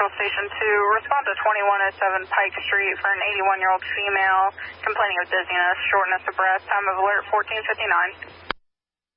Central Station 2. Respond to 2107 Pike Street for an 81-year-old female complaining of dizziness, shortness of breath. Time of alert 14:59.